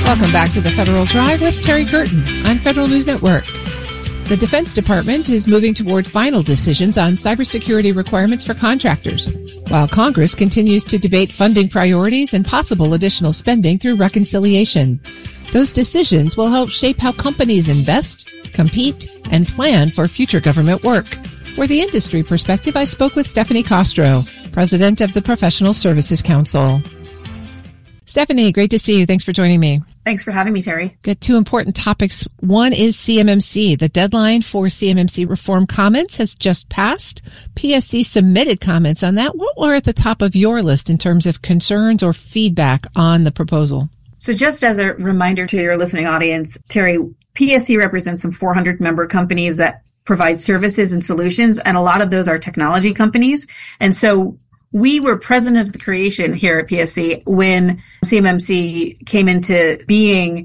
Welcome back to the Federal Drive with Terry Curtin on Federal News Network. The Defense Department is moving toward final decisions on cybersecurity requirements for contractors, while Congress continues to debate funding priorities and possible additional spending through reconciliation. Those decisions will help shape how companies invest, compete, and plan for future government work. For the industry perspective, I spoke with Stephanie Castro, president of the Professional Services Council. Stephanie, great to see you. Thanks for joining me. Thanks for having me, Terry. Got two important topics. One is CMMC. The deadline for CMMC reform comments has just passed. PSC submitted comments on that. What were at the top of your list in terms of concerns or feedback on the proposal? So just as a reminder to your listening audience, Terry, PSC represents some 400 member companies that provide services and solutions, and a lot of those are technology companies. And so we were present at the creation here at PSC when CMMC came into being,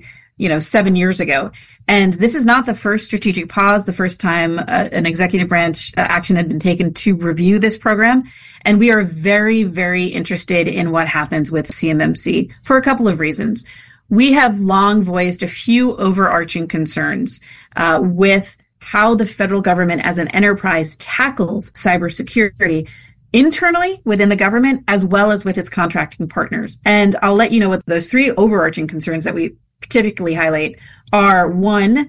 7 years ago. And this is not the first strategic pause, the first time an executive branch action had been taken to review this program. And we are very, very interested in what happens with CMMC for a couple of reasons. We have long voiced a few overarching concerns with how the federal government as an enterprise tackles cybersecurity internally within the government, as well as with its contracting partners. And I'll let you know what those three overarching concerns that we typically highlight are. One,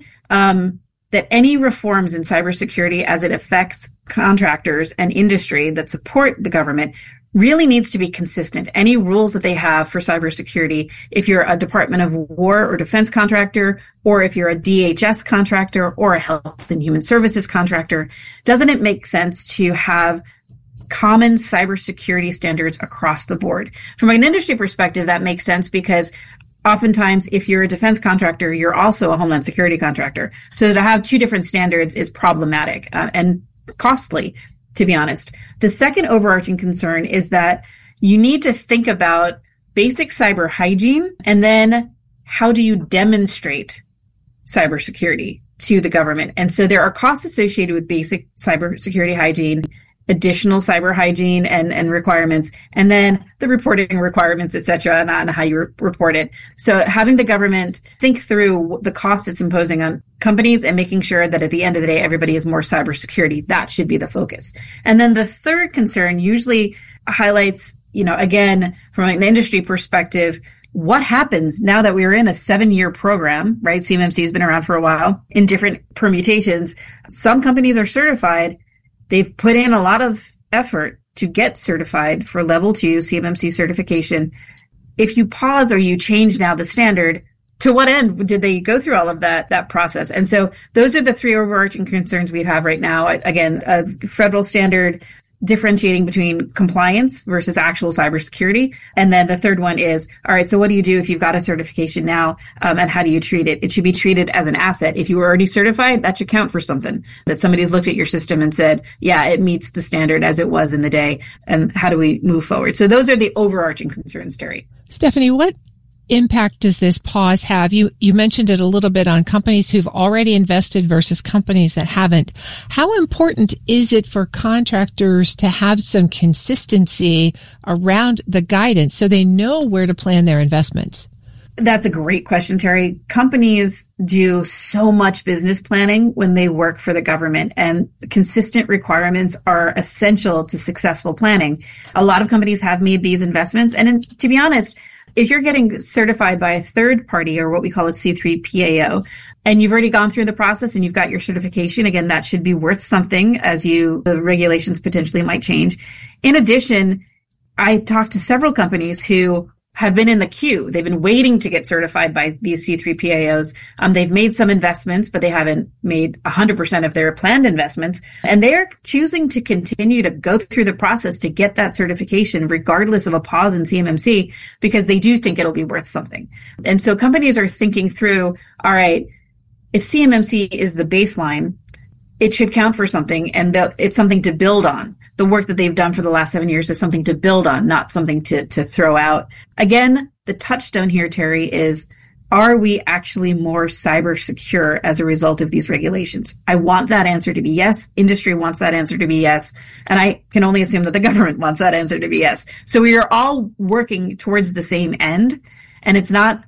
that any reforms in cybersecurity as it affects contractors and industry that support the government really needs to be consistent. Any rules that they have for cybersecurity, if you're a Department of War or Defense contractor, or if you're a DHS contractor or a Health and Human Services contractor, doesn't it make sense to have common cybersecurity standards across the board? From an industry perspective, that makes sense because oftentimes if you're a defense contractor, you're also a Homeland Security contractor. So to have two different standards is problematic and costly, to be honest. The second overarching concern is that you need to think about basic cyber hygiene, and then how do you demonstrate cybersecurity to the government? And so there are costs associated with basic cybersecurity hygiene, additional cyber hygiene and requirements, and then the reporting requirements, et cetera, and how you report it. So having the government think through the costs it's imposing on companies and making sure that at the end of the day, everybody has more cybersecurity, that should be the focus. And then the third concern usually highlights, again, from an industry perspective, what happens now that we're in a 7-year program, right? CMMC has been around for a while in different permutations. Some companies are certified. They've put in a lot of effort to get certified for level 2 CMMC certification. If you pause or you change now the standard, to what end did they go through all of that process? And so those are the three overarching concerns we have right now. Again, a federal standard differentiating between compliance versus actual cybersecurity. And then the third one is, all right, so what do you do if you've got a certification now, and how do you treat it? It should be treated as an asset. If you were already certified, that should count for something, that somebody's looked at your system and said, yeah, it meets the standard as it was in the day. And how do we move forward? So those are the overarching concerns, Terry. Stephanie, what impact does this pause have? You mentioned it a little bit on companies who've already invested versus companies that haven't. How important is it for contractors to have some consistency around the guidance so they know where to plan their investments? That's a great question, Terry. Companies do so much business planning when they work for the government, and consistent requirements are essential to successful planning. A lot of companies have made these investments, and to be honest, if you're getting certified by a third party, or what we call a C3 PAO, and you've already gone through the process and you've got your certification, again, that should be worth something as the regulations potentially might change. In addition, I talked to several companies who have been in the queue. They've been waiting to get certified by these C3 PAOs. They've made some investments, but they haven't made 100% of their planned investments. And they're choosing to continue to go through the process to get that certification, regardless of a pause in CMMC, because they do think it'll be worth something. And so companies are thinking through, all right, if CMMC is the baseline, it should count for something, and it's something to build on. The work that they've done for the last 7 years is something to build on, not something to throw out. Again, the touchstone here, Terry, is, are we actually more cyber secure as a result of these regulations? I want that answer to be yes. Industry wants that answer to be yes. And I can only assume that the government wants that answer to be yes. So we are all working towards the same end. And it's not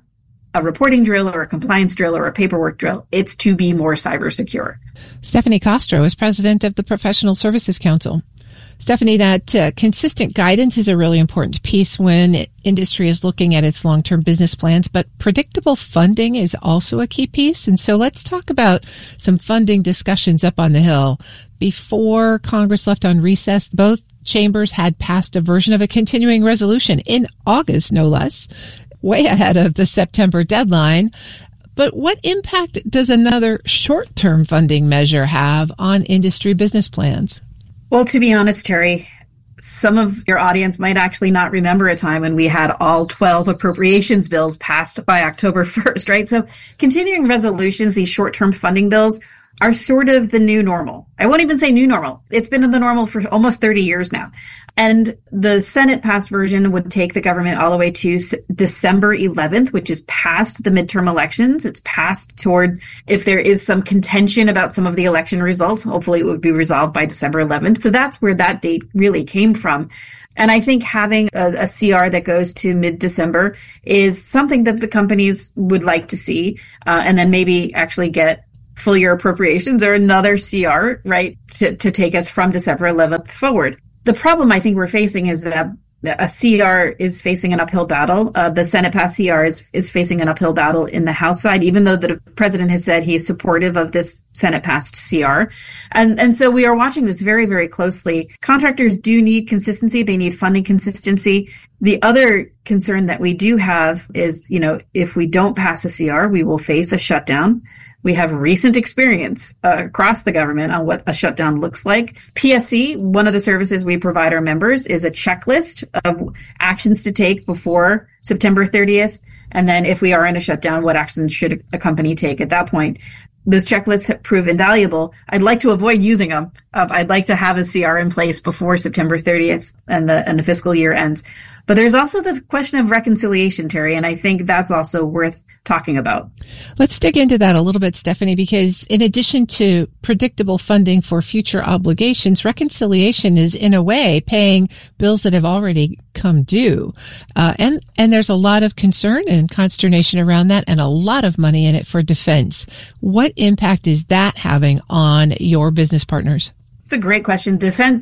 a reporting drill or a compliance drill or a paperwork drill. It's to be more cyber secure. Stephanie Castro is president of the Professional Services Council. Stephanie, that consistent guidance is a really important piece when industry is looking at its long-term business plans, but predictable funding is also a key piece. And so let's talk about some funding discussions up on the Hill. Before Congress left on recess, both chambers had passed a version of a continuing resolution in August, no less, way ahead of the September deadline. But what impact does another short-term funding measure have on industry business plans? Well, to be honest, Terry, some of your audience might actually not remember a time when we had all 12 appropriations bills passed by October 1st, right? So continuing resolutions, these short-term funding bills, are sort of the new normal. I won't even say new normal. It's been in the normal for almost 30 years now. And the Senate passed version would take the government all the way to December 11th, which is past the midterm elections. It's past toward, if there is some contention about some of the election results, hopefully it would be resolved by December 11th. So that's where that date really came from. And I think having a CR that goes to mid-December is something that the companies would like to see, and then maybe actually get full year appropriations or another CR, right, to take us from December 11th forward. The problem I think we're facing is that a CR is facing an uphill battle. The Senate passed CR is facing an uphill battle in the House side, even though the president has said he is supportive of this Senate passed CR. And so we are watching this very, very closely. Contractors do need consistency. They need funding consistency. The other concern that we do have is, if we don't pass a CR, we will face a shutdown. We have recent experience across the government on what a shutdown looks like. PSC, one of the services we provide our members, is a checklist of actions to take before September 30th. And then if we are in a shutdown, what actions should a company take at that point? Those checklists have proved invaluable. I'd like to avoid using them. I'd like to have a CR in place before September 30th and the fiscal year ends. But there's also the question of reconciliation, Terry, and I think that's also worth talking about. Let's dig into that a little bit, Stephanie, because in addition to predictable funding for future obligations, reconciliation is in a way paying bills that have already come due. And there's a lot of concern and consternation around that and a lot of money in it for defense. What impact is that having on your business partners? It's a great question.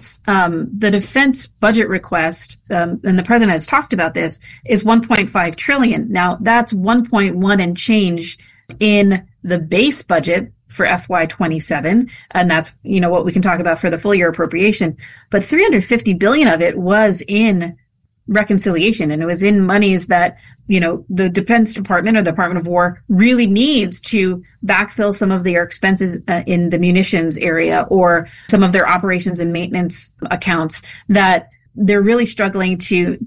The defense budget request, and the president has talked about this, is $1.5 trillion. Now that's 1.1 and change in the base budget for FY27. And that's, what we can talk about for the full year appropriation. But $350 billion of it was in reconciliation, and it was in monies that the Defense Department or the Department of War really needs to backfill some of their expenses in the munitions area or some of their operations and maintenance accounts that they're really struggling to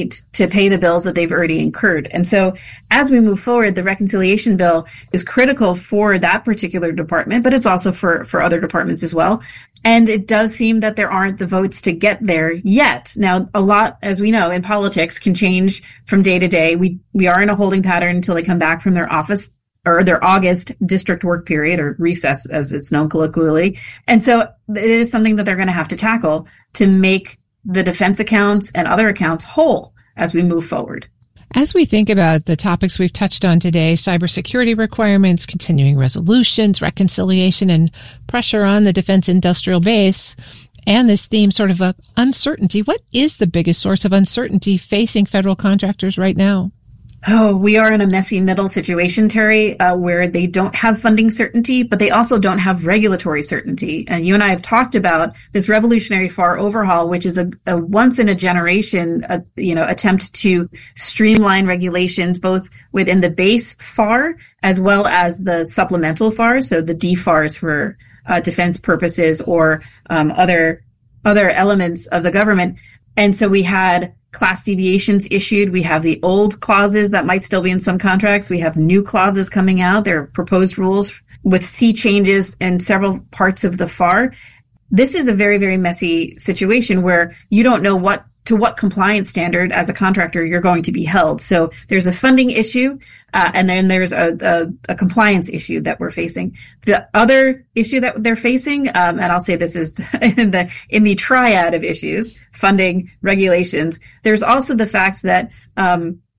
pay the bills that they've already incurred. And so as we move forward, the reconciliation bill is critical for that particular department, but it's also for other departments as well. And it does seem that there aren't the votes to get there yet. Now, a lot, as we know, in politics can change from day to day. We are in a holding pattern until they come back from their office or their August district work period, or recess as it's known colloquially. And so it is something that they're going to have to tackle to make the defense accounts and other accounts whole as we move forward. As we think about the topics we've touched on today, cybersecurity requirements, continuing resolutions, reconciliation, and pressure on the defense industrial base, and this theme sort of uncertainty, what is the biggest source of uncertainty facing federal contractors right now? Oh, we are in a messy middle situation, Terry, where they don't have funding certainty, but they also don't have regulatory certainty. And you and I have talked about this revolutionary FAR overhaul, which is a once in a generation, attempt to streamline regulations, both within the base FAR as well as the supplemental FAR. So the DFARs for defense purposes or other elements of the government. And so we had class deviations issued. We have the old clauses that might still be in some contracts. We have new clauses coming out. There are proposed rules with sea changes in several parts of the FAR. This is a very, very messy situation where you don't know what compliance standard as a contractor you're going to be held. So there's a funding issue, and then there's a compliance issue that we're facing. The other issue that they're facing, and I'll say this is in the triad of issues, funding, regulations, there's also the fact that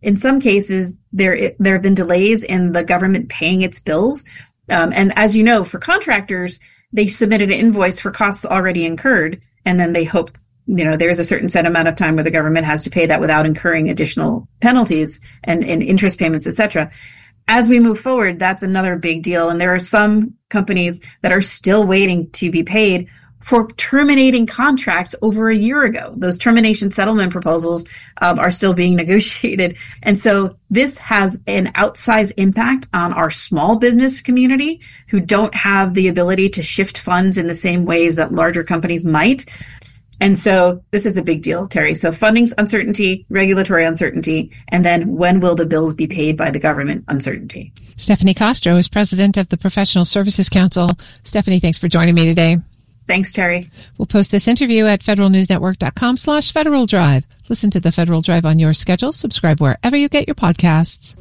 in some cases, there have been delays in the government paying its bills. And as you know, for contractors, they submitted an invoice for costs already incurred, and then they hope, there's a certain set amount of time where the government has to pay that without incurring additional penalties and interest payments, et cetera. As we move forward, that's another big deal. And there are some companies that are still waiting to be paid for terminating contracts over a year ago. Those termination settlement proposals are still being negotiated. And so this has an outsized impact on our small business community who don't have the ability to shift funds in the same ways that larger companies might. And so this is a big deal, Terry. So funding's uncertainty, regulatory uncertainty, and then when will the bills be paid by the government uncertainty. Stephanie Castro is president of the Professional Services Council. Stephanie, thanks for joining me today. Thanks, Terry. We'll post this interview at federalnewsnetwork.com/Federal Drive. Listen to the Federal Drive on your schedule. Subscribe wherever you get your podcasts.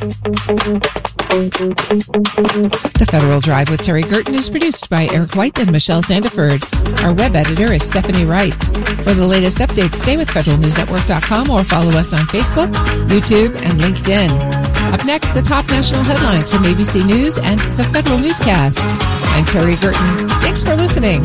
The Federal Drive with Terry Gerton is produced by Eric White and Michelle Sandiford. Our web editor is Stephanie Wright. For the latest updates, stay with federalnewsnetwork.com or follow us on Facebook, YouTube, and LinkedIn. Up next, the top national headlines from ABC News and the Federal Newscast. I'm Terry Gerton. Thanks for listening.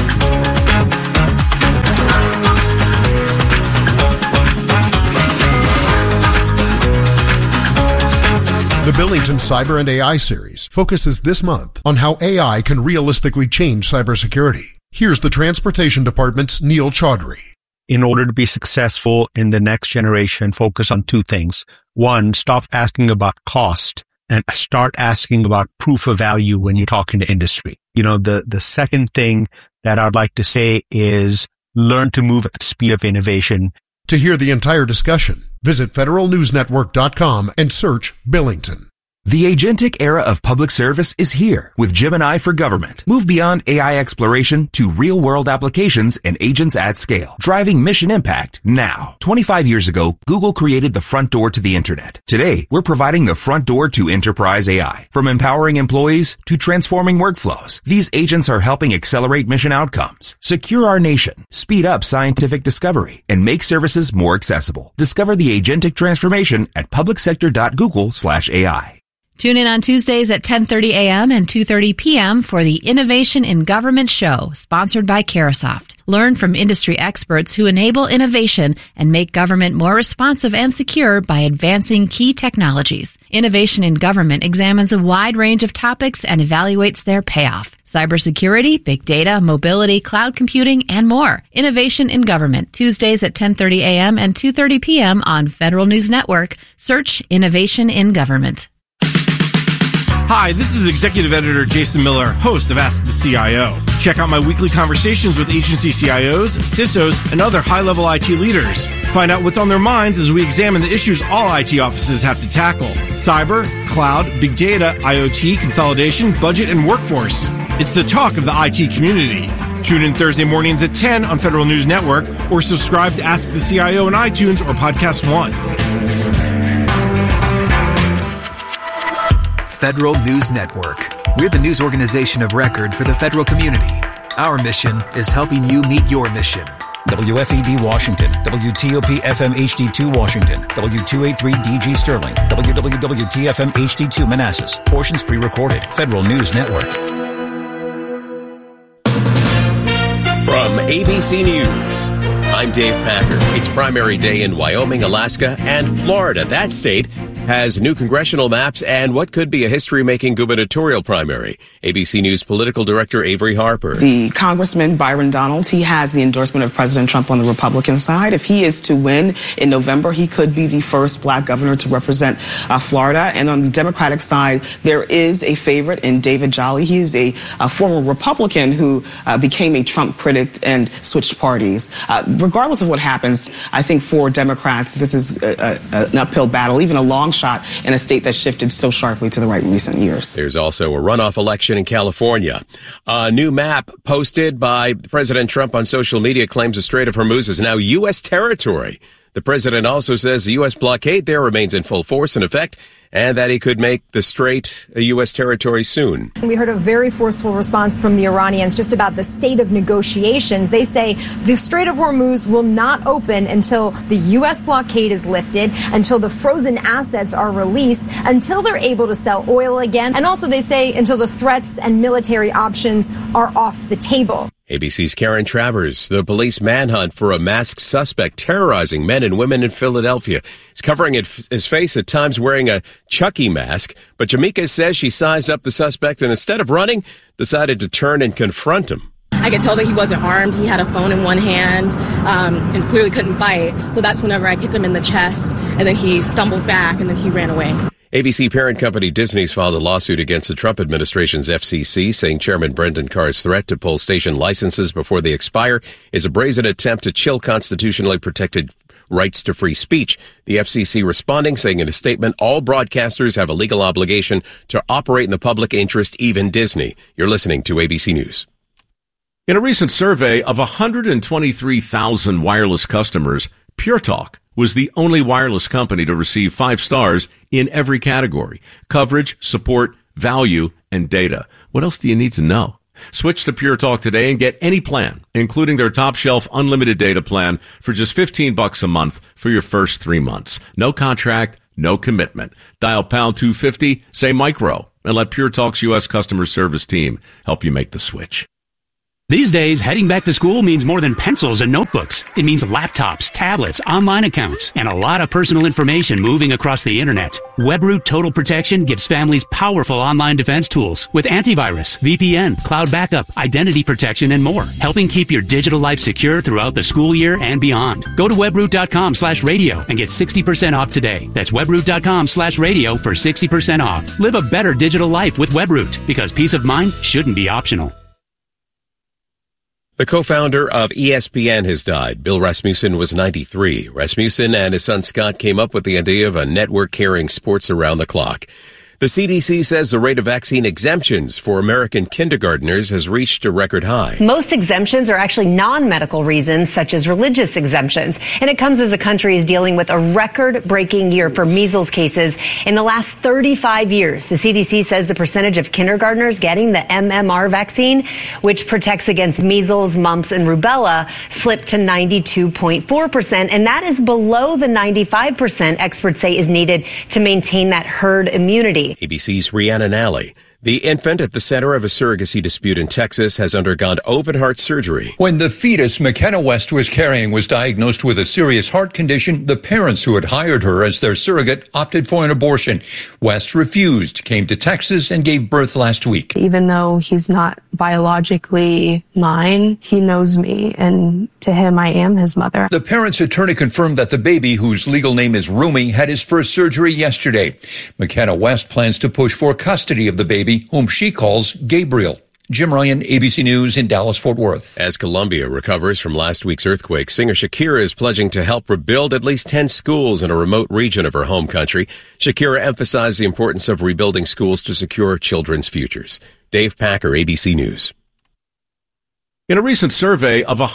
The Billington Cyber and AI series focuses this month on how AI can realistically change cybersecurity. Here's the Transportation Department's Neil Chaudhry. In order to be successful in the next generation, focus on two things. One, stop asking about cost and start asking about proof of value when you're talking to industry. The second thing that I'd like to say is learn to move at the speed of innovation. To hear the entire discussion, visit federalnewsnetwork.com and search Billington. The agentic era of public service is here with Gemini for Government. Move beyond AI exploration to real-world applications and agents at scale, driving mission impact now. 25 years ago, Google created the front door to the internet. Today, we're providing the front door to enterprise AI. From empowering employees to transforming workflows, these agents are helping accelerate mission outcomes, secure our nation, speed up scientific discovery, and make services more accessible. Discover the agentic transformation at publicsector.google/AI. Tune in on Tuesdays at 10:30 a.m. and 2:30 p.m. for the Innovation in Government Show, sponsored by Carahsoft. Learn from industry experts who enable innovation and make government more responsive and secure by advancing key technologies. Innovation in Government examines a wide range of topics and evaluates their payoff. Cybersecurity, big data, mobility, cloud computing, and more. Innovation in Government, Tuesdays at 10:30 a.m. and 2:30 p.m. on Federal News Network. Search Innovation in Government. Hi, this is Executive Editor Jason Miller, host of Ask the CIO. Check out my weekly conversations with agency CIOs, CISOs, and other high-level IT leaders. Find out what's on their minds as we examine the issues all IT offices have to tackle. Cyber, cloud, big data, IoT, consolidation, budget, and workforce. It's the talk of the IT community. Tune in Thursday mornings at 10 on Federal News Network or subscribe to Ask the CIO on iTunes or Podcast One. Federal News Network. We're the news organization of record for the federal community. Our mission is helping you meet your mission. WFED Washington, WTOP FM HD2 Washington, W283DG Sterling, WWWTFM HD2 Manassas. Portions pre-recorded. Federal News Network. From ABC News, I'm Dave Packer. It's primary day in Wyoming, Alaska, and Florida. That state has new congressional maps and what could be a history-making gubernatorial primary. ABC News political director Avery Harper. The Congressman Byron Donalds, he has the endorsement of President Trump on the Republican side. If he is to win in November, he could be the first black governor to represent Florida. And on the Democratic side, there is a favorite in David Jolly. He is a former Republican who became a Trump critic and switched parties. Regardless of what happens, I think for Democrats, this is an uphill battle, even a long shot in a state that shifted so sharply to the right in recent years. There's also a runoff election in California. A new map posted by President Trump on social media claims the Strait of Hormuz is now U.S. territory. The president also says the U.S. blockade there remains in full force and effect, and that he could make the Strait a U.S. territory soon. We heard a very forceful response from the Iranians just about the state of negotiations. They say the Strait of Hormuz will not open until the U.S. blockade is lifted, until the frozen assets are released, until they're able to sell oil again, and also they say until the threats and military options are off the table. ABC's Karen Travers. The police manhunt for a masked suspect terrorizing men and women in Philadelphia. He's covering his face, at times wearing a Chucky mask. But Jamaica says she sized up the suspect and instead of running, decided to turn and confront him. I could tell that he wasn't armed. He had a phone in one hand and clearly couldn't fight. So that's whenever I kicked him in the chest, and then he stumbled back and then he ran away. ABC parent company Disney's filed a lawsuit against the Trump administration's FCC, saying Chairman Brendan Carr's threat to pull station licenses before they expire is a brazen attempt to chill constitutionally protected rights to free speech. The FCC responding, saying in a statement, all broadcasters have a legal obligation to operate in the public interest, even Disney. You're listening to ABC News. In a recent survey of 123,000 wireless customers, Pure Talk was the only wireless company to receive 5 stars in every category: coverage, support, value, and data. What else do you need to know? Switch to Pure Talk today and get any plan, including their top shelf unlimited data plan, for just $15 a month for your first 3 months. No contract, no commitment. Dial pound 250, say micro, and let Pure Talk's U.S. customer service team help you make the switch. These days, heading back to school means more than pencils and notebooks. It means laptops, tablets, online accounts, and a lot of personal information moving across the internet. WebRoot Total Protection gives families powerful online defense tools with antivirus, VPN, cloud backup, identity protection, and more, helping keep your digital life secure throughout the school year and beyond. Go to webroot.com/radio and get 60% off today. That's webroot.com/radio for 60% off. Live a better digital life with WebRoot, because peace of mind shouldn't be optional. The co-founder of ESPN has died. Bill Rasmussen was 93. Rasmussen and his son Scott came up with the idea of a network carrying sports around the clock. The CDC says the rate of vaccine exemptions for American kindergartners has reached a record high. Most exemptions are actually non-medical reasons, such as religious exemptions. And it comes as the country is dealing with a record-breaking year for measles cases. In the last 35 years, the CDC says the percentage of kindergartners getting the MMR vaccine, which protects against measles, mumps, and rubella, slipped to 92.4%. And that is below the 95% experts say is needed to maintain that herd immunity. ABC's Rhiannon Alley. The infant at the center of a surrogacy dispute in Texas has undergone open-heart surgery. When the fetus McKenna West was carrying was diagnosed with a serious heart condition, the parents who had hired her as their surrogate opted for an abortion. West refused, came to Texas, and gave birth last week. Even though he's not biologically mine, he knows me, and to him, I am his mother. The parents' attorney confirmed that the baby, whose legal name is Rumi, had his first surgery yesterday. McKenna West plans to push for custody of the baby, whom she calls Gabriel. Jim Ryan, ABC News in Dallas-Fort Worth. As Colombia recovers from last week's earthquake, singer Shakira is pledging to help rebuild at least 10 schools in a remote region of her home country. Shakira emphasized the importance of rebuilding schools to secure children's futures. Dave Packer, ABC News. In a recent survey of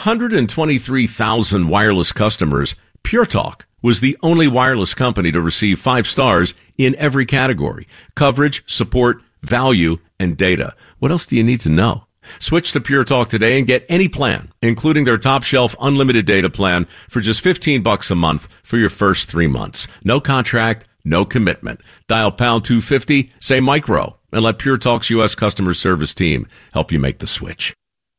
123,000 wireless customers, Pure Talk was the only wireless company to receive 5 stars in every category: coverage, support, value, and data. What else do you need to know? Switch to Pure Talk today and get any plan, including their top shelf unlimited data plan, for just $15 a month for your first 3 months. No contract, no commitment. Dial pound 250, say micro, and let Pure Talk's U.S. customer service team help you make the switch.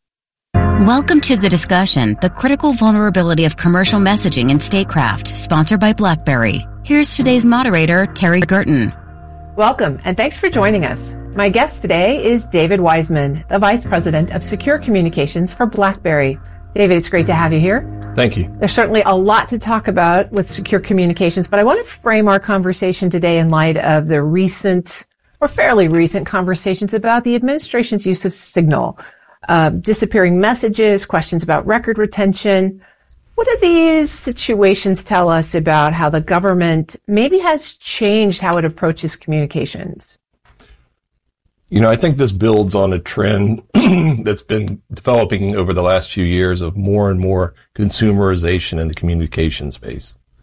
Welcome to The Discussion, the critical vulnerability of commercial messaging in statecraft, sponsored by BlackBerry. Here's today's moderator, Terry Gerton. Welcome, and thanks for joining us. My guest today is David Wiseman, the Vice President of Secure Communications for BlackBerry. David, it's great to have you here. Thank you. There's certainly a lot to talk about with Secure Communications, but I want to frame our conversation today in light of the recent, or fairly recent, conversations about the administration's use of Signal. Disappearing messages, questions about record retention. What do these situations tell us about how the government maybe has changed how it approaches communications? You know, I think this builds on a trend that's been developing over the last few years of more and more consumerization in the communication space.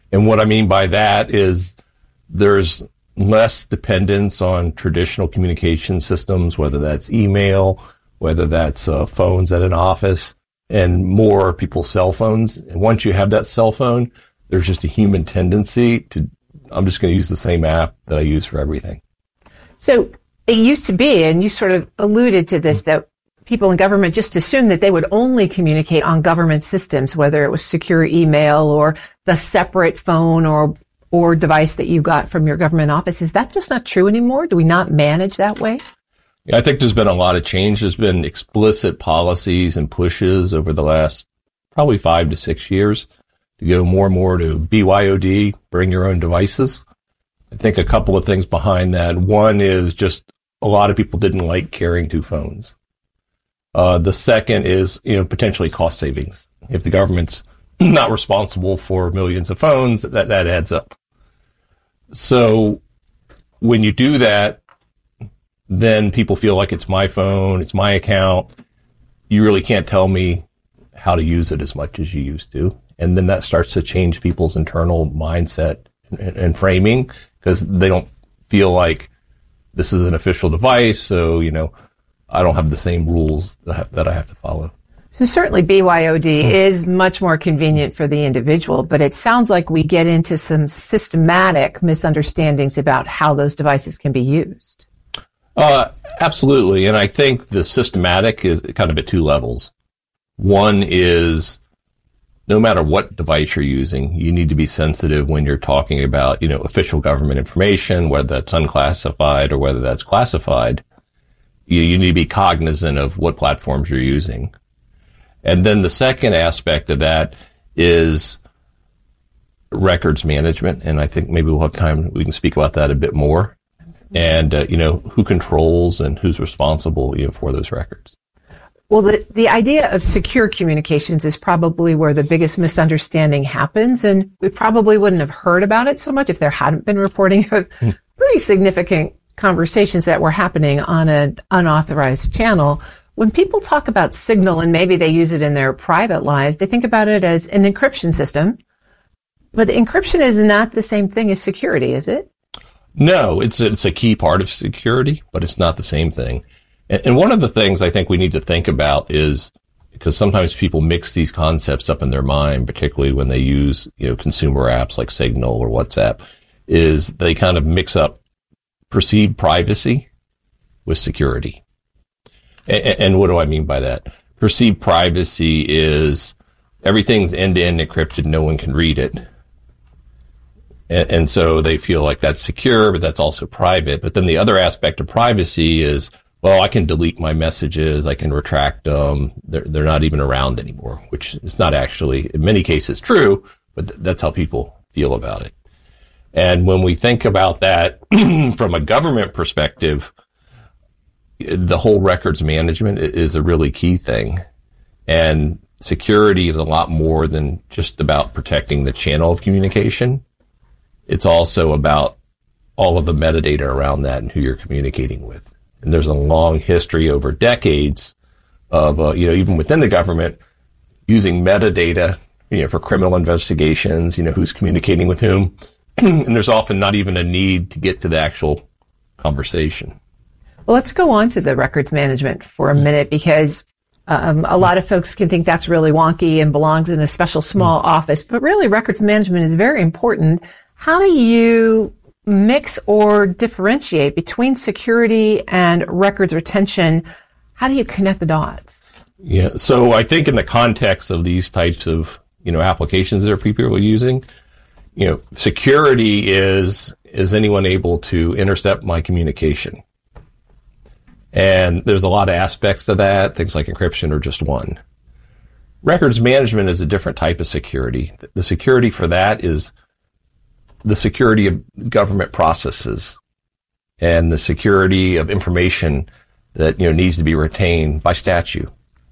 And what I mean by that is there's less dependence on traditional communication systems, whether that's email, whether that's phones at an office, and more people's cell phones. And once you have that cell phone, there's just a human tendency to, I'm just going to use the same app that I use for everything. So it used to be, and you sort of alluded to this, that people in government just assumed that they would only communicate on government systems, whether it was secure email or the separate phone or device that you got from your government office. Is that just not true anymore? Do we not manage that way? Yeah, I think there's been a lot of change. There's been explicit policies and pushes over the last probably 5 to 6 years to go more and more to BYOD, bring your own devices. I think a couple of things behind that. One is just a lot of people didn't like carrying 2 phones. The second is, potentially cost savings. If the government's not responsible for millions of phones, that adds up. So when you do that, then people feel like it's my phone, it's my account. You really can't tell me how to use it as much as you used to. And then that starts to change people's internal mindset and framing, because they don't feel like this is an official device. So, I don't have the same rules that I have to follow. So certainly BYOD is much more convenient for the individual, but it sounds like we get into some systematic misunderstandings about how those devices can be used. Absolutely. And I think the systematic is kind of at 2 levels. One is no matter what device you're using, you need to be sensitive when you're talking about, official government information, whether that's unclassified or whether that's classified. You need to be cognizant of what platforms you're using. And then the second aspect of that is records management. And I think maybe we'll have time, we can speak about that a bit more. And, who controls and who's responsible for those records. Well, the idea of secure communications is probably where the biggest misunderstanding happens. And we probably wouldn't have heard about it so much if there hadn't been reporting of pretty significant conversations that were happening on an unauthorized channel. When people talk about Signal, and maybe they use it in their private lives, they think about it as an encryption system. But encryption is not the same thing as security, is it? No, it's a key part of security, but it's not the same thing. And one of the things I think we need to think about is, because sometimes people mix these concepts up in their mind, particularly when they use, consumer apps like Signal or WhatsApp, is they kind of mix up perceived privacy with security. And what do I mean by that? Perceived privacy is everything's end-to-end encrypted, no one can read it. And so they feel like that's secure, but that's also private. But then the other aspect of privacy is, well, I can delete my messages, I can retract them, they're not even around anymore, which is not actually, in many cases, true, but that's how people feel about it. And when we think about that from a government perspective, the whole records management is a really key thing. And security is a lot more than just about protecting the channel of communication. It's also about all of the metadata around that and who you're communicating with. And there's a long history over decades of, even within the government, using metadata, for criminal investigations, who's communicating with whom. And there's often not even a need to get to the actual conversation. Well, let's go on to the records management for a minute, because a lot of folks can think that's really wonky and belongs in a special small office. But really, records management is very important. How do you mix or differentiate between security and records retention? How do you connect the dots? Yeah, so I think in the context of these types of, applications that people are using, security is anyone able to intercept my communication? And there's a lot of aspects of that. Things like encryption are just one. Records management is a different type of security. The security for that is the security of government processes and the security of information that, needs to be retained by statute.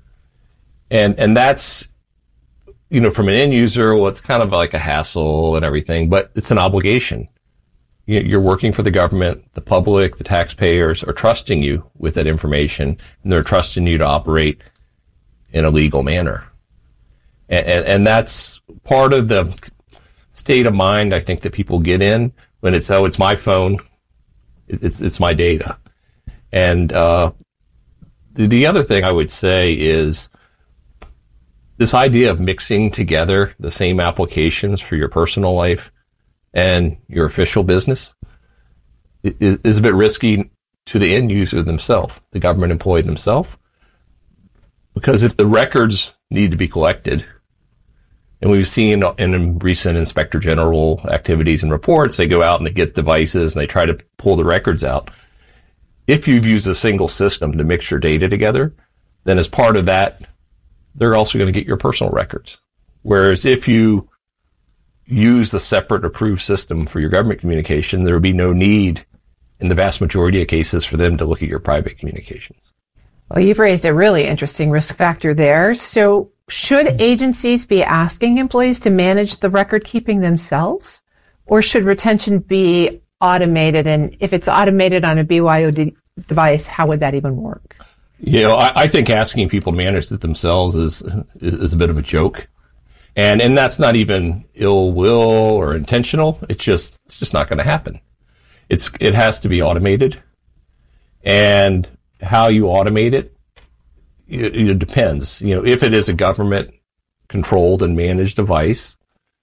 And that's, from an end user, well, it's kind of like a hassle and everything, but it's an obligation. You're working for the government, the public, the taxpayers are trusting you with that information, and they're trusting you to operate in a legal manner. And that's part of the state of mind I think that people get in when it's my phone, it's my data. And the other thing I would say is this idea of mixing together the same applications for your personal life and your official business is a bit risky to the end user themselves, the government employee themselves. Because if the records need to be collected, and we've seen in recent Inspector General activities and reports, they go out and they get devices and they try to pull the records out. If you've used a single system to mix your data together, then as part of that, they're also going to get your personal records. Whereas if you use the separate approved system for your government communication, there would be no need in the vast majority of cases for them to look at your private communications. Well, you've raised a really interesting risk factor there. So should agencies be asking employees to manage the record keeping themselves? Or should retention be automated? And if it's automated on a BYOD device, how would that even work? I think asking people to manage it themselves is a bit of a joke. And that's not even ill will or intentional. It's just not going to happen. It has to be automated. And how you automate it depends. If it is a government controlled and managed device,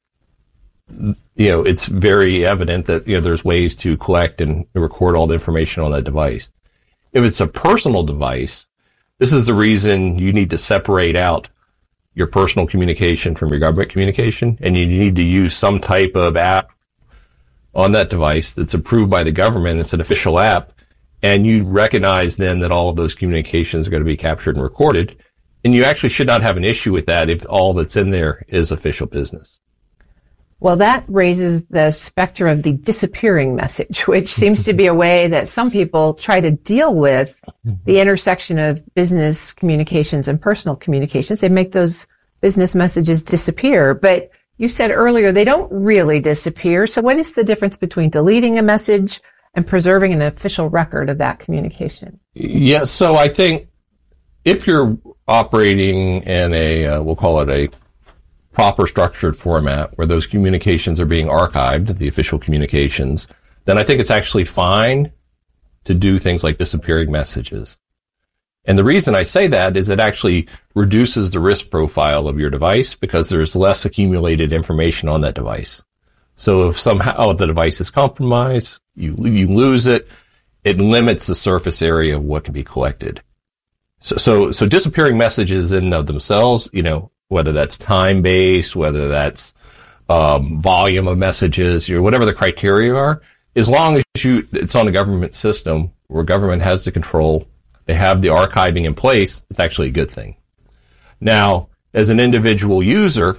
it's very evident that, there's ways to collect and record all the information on that device. If it's a personal device, this is the reason you need to separate out your personal communication from your government communication, and you need to use some type of app on that device that's approved by the government. It's an official app. And you recognize then that all of those communications are going to be captured and recorded. And you actually should not have an issue with that if all that's in there is official business. Well, that raises the specter of the disappearing message, which seems to be a way that some people try to deal with the intersection of business communications and personal communications. They make those business messages disappear. But you said earlier they don't really disappear. So what is the difference between deleting a message and preserving an official record of that communication? Yeah, so I think if you're operating in we'll call it a proper structured format where those communications are being archived, the official communications, then I think it's actually fine to do things like disappearing messages. And the reason I say that is it actually reduces the risk profile of your device because there's less accumulated information on that device. So if somehow the device is compromised, you lose it, it limits the surface area of what can be collected. So disappearing messages in and of themselves, whether that's time-based, whether that's volume of messages, whatever the criteria are, as long as it's on a government system where government has the control, they have the archiving in place, it's actually a good thing. Now, as an individual user,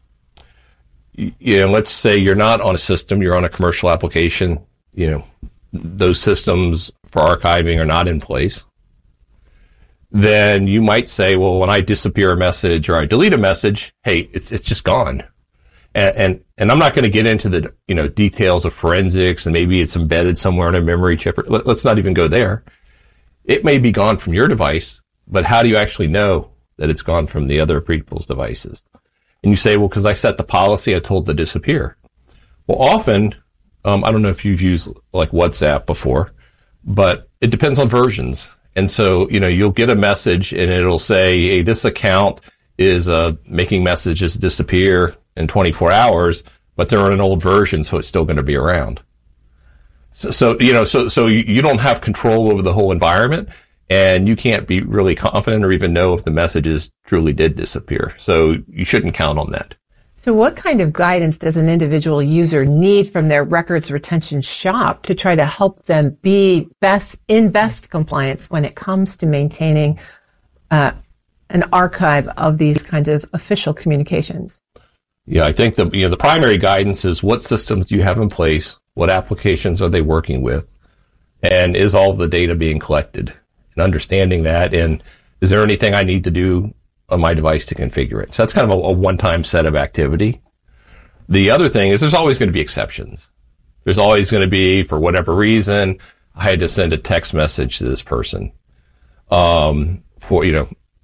let's say you're not on a system, you're on a commercial application, those systems for archiving are not in place. Then you might say, well, when I disappear a message or I delete a message, hey, it's just gone. And I'm not going to get into the, details of forensics and maybe it's embedded somewhere in a memory chip. Let's not even go there. It may be gone from your device, but how do you actually know that it's gone from the other people's devices? And you say, well, because I set the policy, I told to disappear. Well, often, I don't know if you've used like WhatsApp before, but it depends on versions. And so, you'll get a message and it'll say, hey, this account is making messages disappear in 24 hours, but they're on an old version, so it's still going to be around. So you don't have control over the whole environment, and you can't be really confident or even know if the messages truly did disappear. So you shouldn't count on that. So what kind of guidance does an individual user need from their records retention shop to try to help them be in best compliance when it comes to maintaining an archive of these kinds of official communications? Yeah, I think the primary guidance is what systems do you have in place? What applications are they working with? And is all of the data being collected? And understanding that, and is there anything I need to do on my device to configure it? So that's kind of a one-time set of activity. The other thing is there's always going to be exceptions. There's always going to be, for whatever reason, I had to send a text message to this person for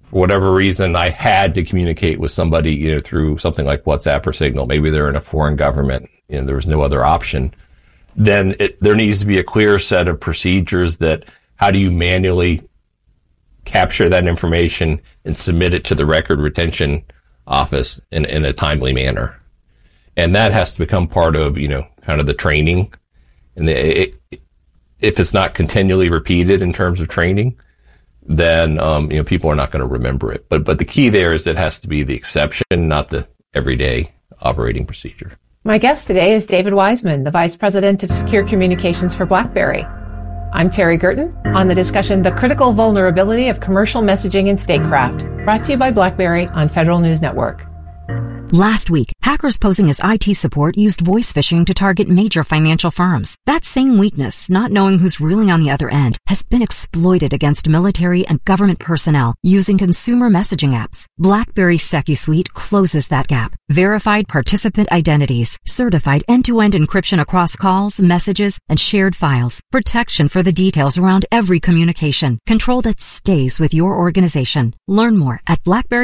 for whatever reason, I had to communicate with somebody, through something like WhatsApp or Signal. Maybe they're in a foreign government, there was no other option. Then there needs to be a clear set of procedures that how do you manually capture that information and submit it to the record retention office in a timely manner. And that has to become part of, kind of the training. And if it's not continually repeated in terms of training, then, people are not going to remember it. But the key there is it has to be the exception, not the everyday operating procedure. My guest today is David Wiseman, the Vice President of Secure Communications for BlackBerry. I'm Terry Gerton on the discussion, The Critical Vulnerability of Commercial Messaging in Statecraft, brought to you by BlackBerry on Federal News Network. Last week, hackers posing as IT support used voice phishing to target major financial firms. That same weakness, not knowing who's really on the other end, has been exploited against military and government personnel using consumer messaging apps. BlackBerry's SecuSuite closes that gap. Verified participant identities, certified end-to-end encryption across calls, messages, and shared files, protection for the details around every communication, control that stays with your organization. Learn more at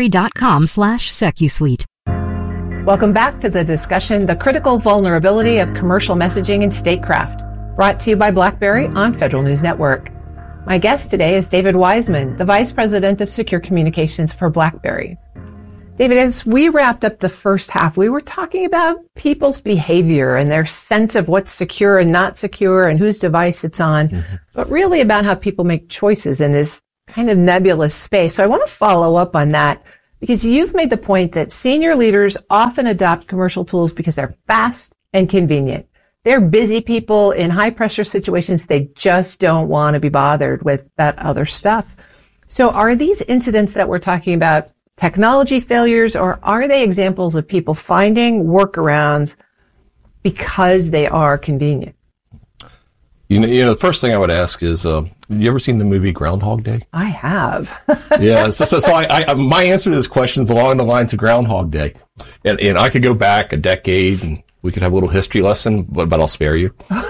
blackberry.com/SecuSuite. Welcome back to the discussion, The Critical Vulnerability of Commercial Messaging in Statecraft, brought to you by BlackBerry on Federal News Network. My guest today is David Wiseman, the Vice President of Secure Communications for BlackBerry. David, as we wrapped up the first half, we were talking about people's behavior and their sense of what's secure and not secure and whose device it's on, but really about how people make choices in this kind of nebulous space. So I want to follow up on that, because you've made the point that senior leaders often adopt commercial tools because they're fast and convenient. They're busy people in high pressure situations. They just don't want to be bothered with that other stuff. So are these incidents that we're talking about technology failures, or are they examples of people finding workarounds because they are convenient? The first thing I would ask is, have you ever seen the movie Groundhog Day? I have. Yeah. So my answer to this question is along the lines of Groundhog Day. And I could go back a decade and we could have a little history lesson, but I'll spare you.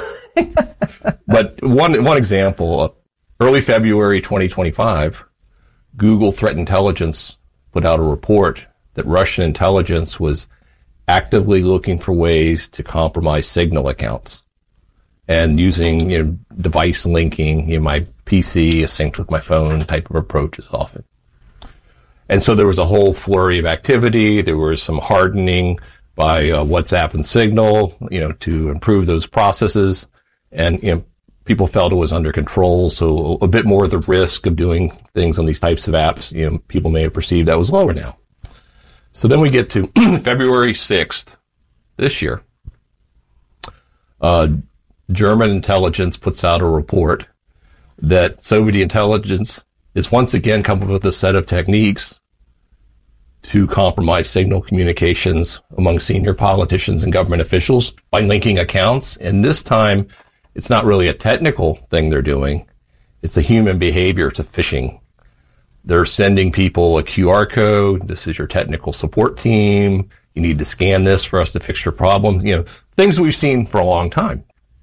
But one example, early February 2025, Google Threat Intelligence put out a report that Russian intelligence was actively looking for ways to compromise Signal accounts. And using device linking, my PC is synced with my phone type of approaches often. And so there was a whole flurry of activity. There was some hardening by WhatsApp and Signal, to improve those processes. And people felt it was under control. So a bit more of the risk of doing things on these types of apps, people may have perceived that was lower now. So then we get to February 6th this year. German intelligence puts out a report that Soviet intelligence is once again coming up with a set of techniques to compromise Signal communications among senior politicians and government officials by linking accounts. And this time, it's not really a technical thing they're doing. It's a human behavior. It's a phishing. They're sending people a QR code. This is your technical support team. You need to scan this for us to fix your problem. Things we've seen for a long time.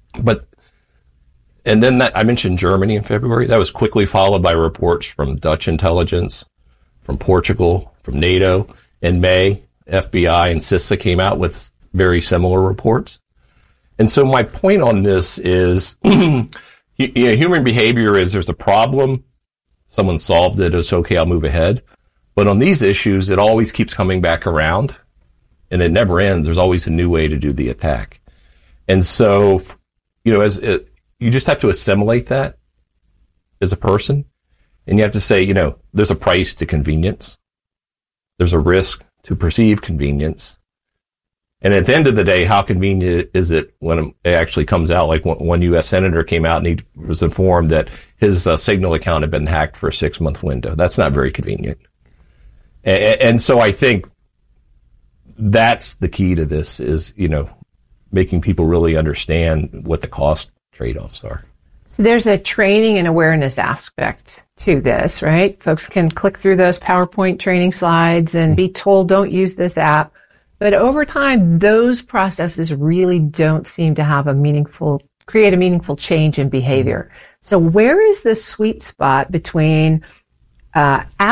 And then I mentioned Germany in February. That was quickly followed by reports from Dutch intelligence, from Portugal, from NATO. In May, FBI and CISA came out with very similar reports. And so my point on this is, human behavior is there's a problem, someone solved it, it's okay, I'll move ahead. But on these issues, it always keeps coming back around, and it never ends. There's always a new way to do the attack. And so, you just have to assimilate that as a person. And you have to say, there's a price to convenience. There's a risk to perceived convenience. And at the end of the day, how convenient is it when it actually comes out? Like one U.S. senator came out and he was informed that his Signal account had been hacked for a 6-month window. That's not very convenient. And so I think that's the key to this is, making people really understand what the cost trade-offs are. So there's a training and awareness aspect to this, right? Folks can click through those PowerPoint training slides and be told, don't use this app. But over time, those processes really don't seem to have create a meaningful change in behavior. So where is the sweet spot between app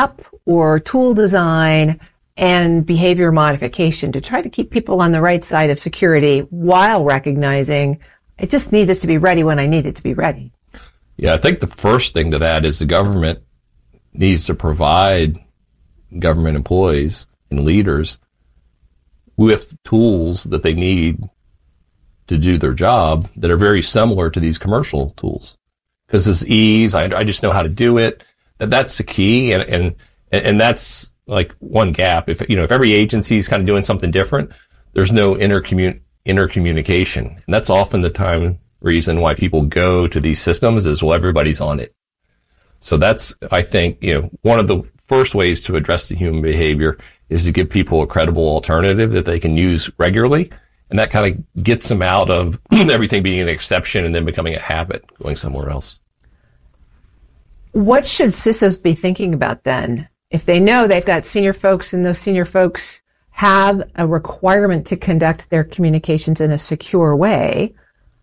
or tool design and behavior modification to try to keep people on the right side of security while recognizing I just need this to be ready when I need it to be ready? Yeah, I think the first thing to that is the government needs to provide government employees and leaders with tools that they need to do their job that are very similar to these commercial tools. Because it's ease, I just know how to do it. That's the key, and that's like one gap. If every agency is kind of doing something different, there's no intercommunication, and that's often the reason why people go to these systems is, well, everybody's on it. So that's, I think, one of the first ways to address the human behavior is to give people a credible alternative that they can use regularly. And that kind of gets them out of everything being an exception and then becoming a habit, going somewhere else. What should CISOs be thinking about then? If they know they've got senior folks and those senior folks have a requirement to conduct their communications in a secure way,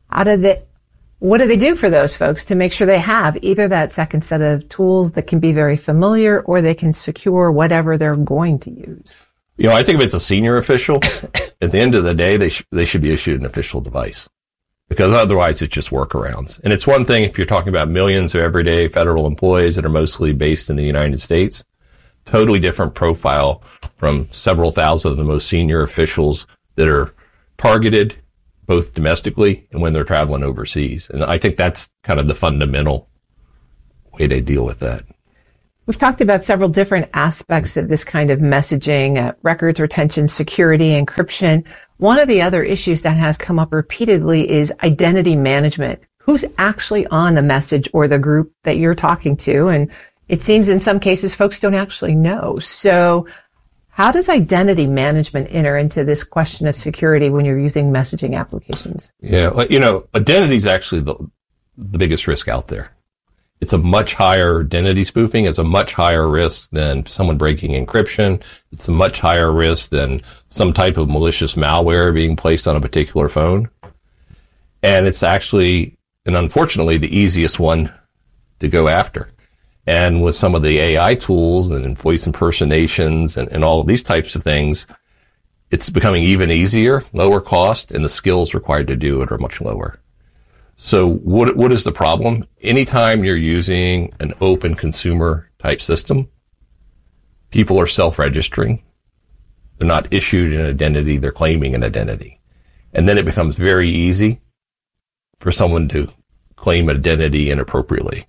what do they do for those folks to make sure they have either that second set of tools that can be very familiar or they can secure whatever they're going to use? I think if it's a senior official, at the end of the day, they should be issued an official device, because otherwise it's just workarounds. And it's one thing if you're talking about millions of everyday federal employees that are mostly based in the United States, totally different profile from several thousand of the most senior officials that are targeted both domestically and when they're traveling overseas. And I think that's kind of the fundamental way they deal with that. We've talked about several different aspects of this kind of messaging, records retention, security, encryption. One of the other issues that has come up repeatedly is identity management. Who's actually on the message or the group that you're talking to? And it seems in some cases folks don't actually know. So how does identity management enter into this question of security when you're using messaging applications? Yeah, identity is actually the biggest risk out there. It's a much higher identity spoofing. It's a much higher risk than someone breaking encryption. It's a much higher risk than some type of malicious malware being placed on a particular phone. And it's actually, and unfortunately, the easiest one to go after. And with some of the AI tools and voice impersonations and all of these types of things, it's becoming even easier, lower cost, and the skills required to do it are much lower. So what is the problem? Anytime you're using an open consumer type system, people are self-registering. They're not issued an identity, they're claiming an identity. And then it becomes very easy for someone to claim identity inappropriately.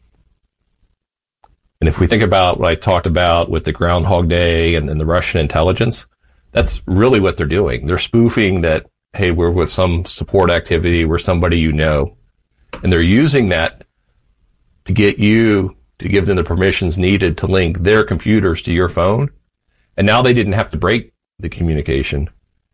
And if we think about what I talked about with the Groundhog Day and then the Russian intelligence, that's really what they're doing. They're spoofing that, hey, we're with some support activity, we're somebody you know, and they're using that to get you to give them the permissions needed to link their computers to your phone. And now they didn't have to break the communication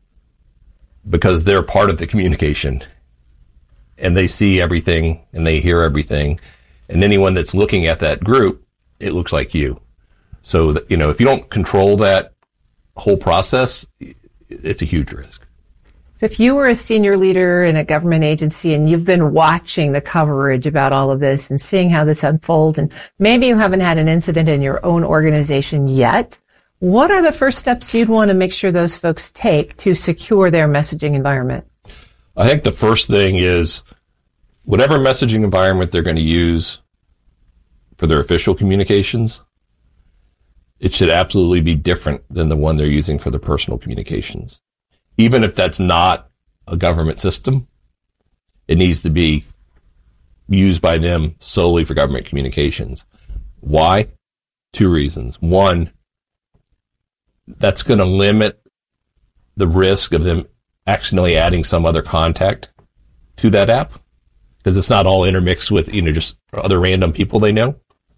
because they're part of the communication and they see everything and they hear everything. And anyone that's looking at that group, it looks like you. So, that, if you don't control that whole process, it's a huge risk. So if you were a senior leader in a government agency and you've been watching the coverage about all of this and seeing how this unfolds, and maybe you haven't had an incident in your own organization yet, what are the first steps you'd want to make sure those folks take to secure their messaging environment? I think the first thing is whatever messaging environment they're going to use for their official communications, it should absolutely be different than the one they're using for their personal communications. Even if that's not a government system, it needs to be used by them solely for government communications. Why? 2 reasons. One, that's going to limit the risk of them accidentally adding some other contact to that app, because it's not all intermixed with, just other random people they know.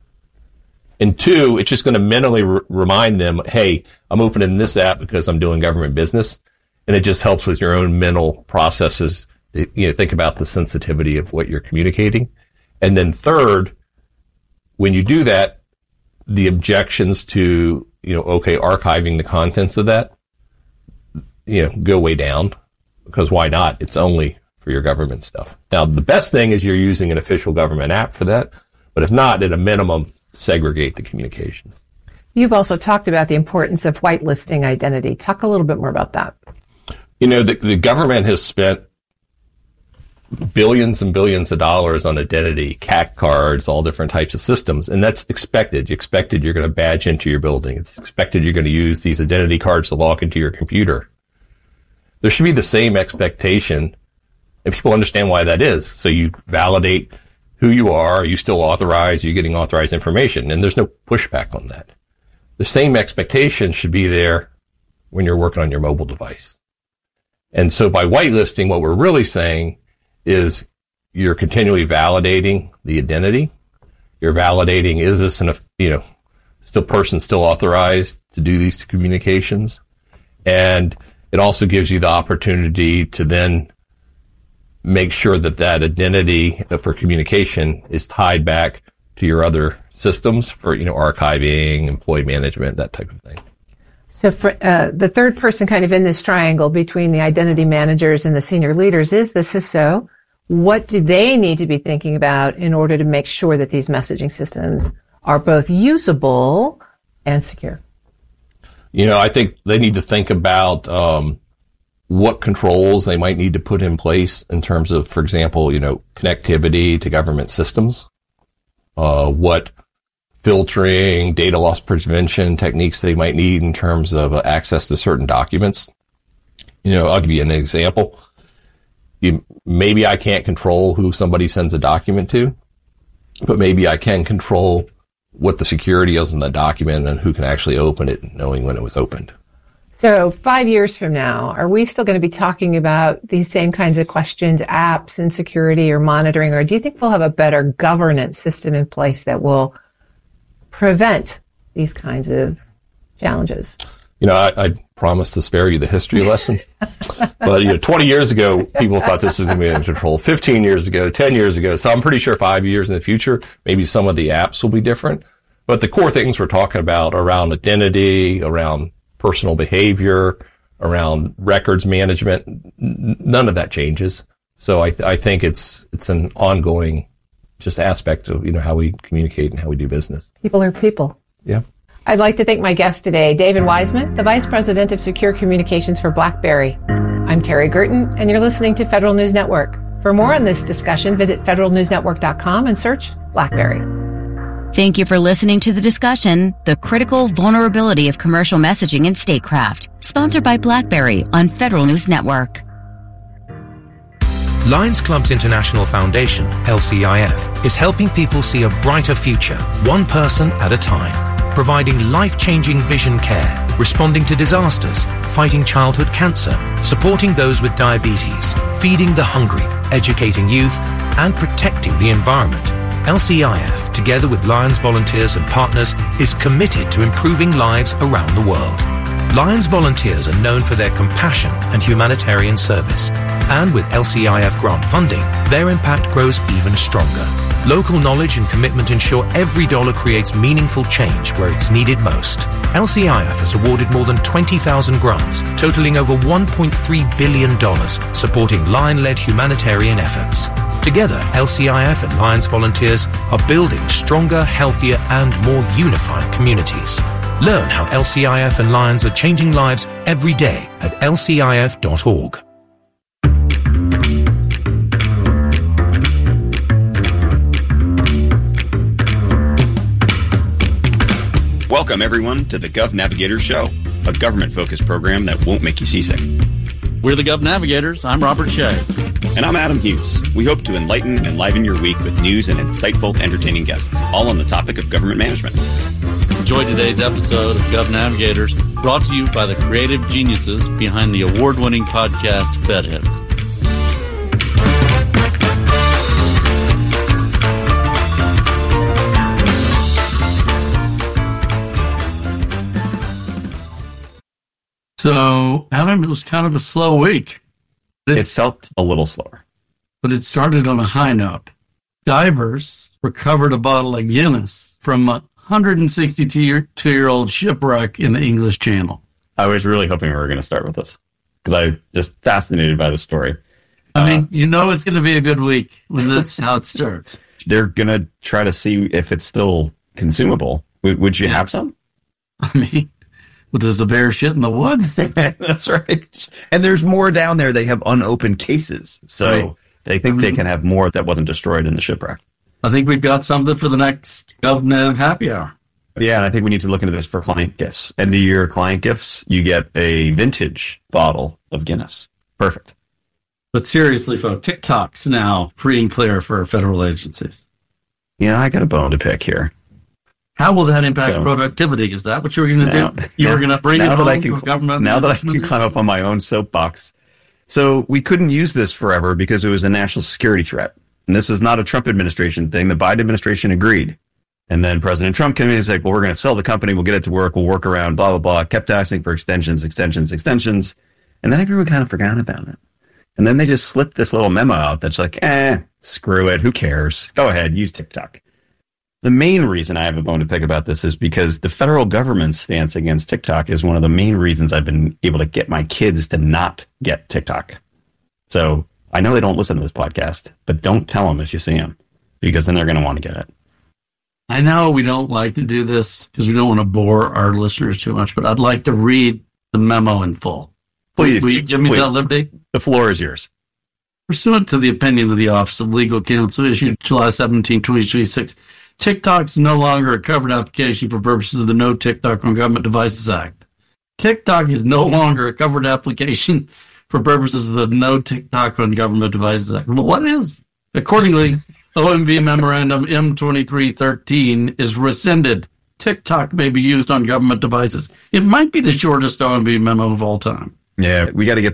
And 2, it's just going to mentally remind them, hey, I'm opening this app because I'm doing government business. And it just helps with your own mental processes. Think about the sensitivity of what you're communicating. And then 3rd, when you do that, the objections to, archiving the contents of that, go way down, because why not? It's only for your government stuff. Now, the best thing is you're using an official government app for that. But if not, at a minimum, segregate the communications. You've also talked about the importance of whitelisting identity. Talk a little bit more about that. You know, the government has spent billions and billions of dollars on identity, CAC cards, all different types of systems, and that's expected. You're going to badge into your building. It's expected you're going to use these identity cards to log into your computer. There should be the same expectation, and people understand why that is. So you validate who you are you still authorized, are you getting authorized information, and there's no pushback on that. The same expectation should be there when you're working on your mobile device. And so by whitelisting, what we're really saying is you're continually validating the identity. You're validating, is this person still authorized to do these communications? And it also gives you the opportunity to then make sure that identity for communication is tied back to your other systems for, archiving, employee management, that type of thing. So for the third person kind of in this triangle between the identity managers and the senior leaders is the CISO. What do they need to be thinking about in order to make sure that these messaging systems are both usable and secure? I think they need to think about what controls they might need to put in place in terms of, for example, connectivity to government systems, what filtering, data loss prevention techniques they might need in terms of access to certain documents. I'll give you an example. Maybe I can't control who somebody sends a document to, but maybe I can control what the security is in the document and who can actually open it, knowing when it was opened. So 5 years from now, are we still going to be talking about these same kinds of questions, apps and security or monitoring, or do you think we'll have a better governance system in place that will prevent these kinds of challenges? I promised to spare you the history lesson, but 20 years ago, people thought this was going to be under control. 15 years ago, 10 years ago. So I'm pretty sure 5 years in the future, maybe some of the apps will be different. But the core things we're talking about around identity, around personal behavior, around records management, none of that changes. So I think it's an ongoing just aspect of how we communicate and how we do business. People are people. Yeah. I'd like to thank my guest today, David Wiseman, the Vice President of Secure Communications for BlackBerry. I'm Terry Gerton, and you're listening to Federal News Network. For more on this discussion, visit federalnewsnetwork.com and search BlackBerry. Thank you for listening to the discussion, The Critical Vulnerability of Commercial Messaging in Statecraft, sponsored by BlackBerry on Federal News Network. Lions Clubs International Foundation, LCIF, is helping people see a brighter future, one person at a time. Providing life-changing vision care, responding to disasters, fighting childhood cancer, supporting those with diabetes, feeding the hungry, educating youth, and protecting the environment. LCIF, together with Lions volunteers and partners, is committed to improving lives around the world. Lions volunteers are known for their compassion and humanitarian service. And with LCIF grant funding, their impact grows even stronger. Local knowledge and commitment ensure every dollar creates meaningful change where it's needed most. LCIF has awarded more than 20,000 grants, totaling over $1.3 billion, supporting Lion-led humanitarian efforts. Together, LCIF and Lions volunteers are building stronger, healthier, and more unified communities. Learn how LCIF and Lions are changing lives every day at lcif.org. Welcome, everyone, to the Gov Navigators Show, a government-focused program that won't make you seasick. We're the Gov Navigators. I'm Robert Shea. And I'm Adam Hughes. We hope to enlighten and enliven your week with news and insightful, entertaining guests, all on the topic of government management. Enjoy today's episode of Gov Navigators, brought to you by the creative geniuses behind the award-winning podcast Fedheads. So, Adam, it was kind of a slow week. It felt a little slower. But it started on a high note. Divers recovered a bottle of Guinness from a 162-year-old shipwreck in the English Channel. I was really hoping we were going to start with this because I'm just fascinated by the story. I mean, it's going to be a good week when that's how it starts. They're going to try to see if it's still consumable. Would you have some? I mean, well, does the bear shit in the woods? That's right. And there's more down there. They have unopened cases. So Right. they think they can have more that wasn't destroyed in the shipwreck. I think we've got something for the next government happy hour. Yeah, and I think we need to look into this for client gifts. End of year client gifts, you get a vintage bottle of Guinness. Perfect. But seriously, folks, TikTok's now free and clear for federal agencies. Yeah, I got a bone to pick here. How will that impact productivity? Is that what you were going to do? You were going to bring it home to government? Now that I can climb up on my own soapbox. So we couldn't use this forever because it was a national security threat. And this is not a Trump administration thing. The Biden administration agreed. And then President Trump came in and said, well, we're going to sell the company. We'll get it to work. We'll work around, blah, blah, blah. Kept asking for extensions. And then everyone kind of forgot about it. And then they just slipped this little memo out that's like, screw it. Who cares? Go ahead. Use TikTok. The main reason I have a bone to pick about this is because the federal government's stance against TikTok is one of the main reasons I've been able to get my kids to not get TikTok. So I know they don't listen to this podcast, but don't tell them if you see them, because then they're going to want to get it. I know we don't like to do this because we don't want to bore our listeners too much, but I'd like to read the memo in full. Please. Will you give me that liberty? The floor is yours. Pursuant to the opinion of the Office of Legal Counsel issued July 17, 2026, TikTok is no longer a covered application for purposes of the No TikTok on Government Devices Act. TikTok is no longer a covered application for purposes of the No TikTok on Government Devices Act. Well, what is? Accordingly, OMB Memorandum M2313 is rescinded. TikTok may be used on government devices. It might be the shortest OMB memo of all time. Yeah, we got to get